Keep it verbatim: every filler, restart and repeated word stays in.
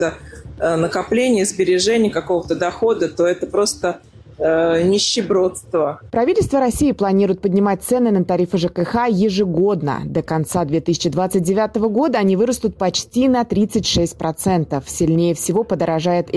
накопления, сбережения какого-то дохода, то это просто э, нищебродство. Правительство России планирует поднимать цены на тарифы ЖКХ ежегодно. До конца две тысячи двадцать девятого года они вырастут почти на тридцать шесть процентов. Сильнее всего подорожает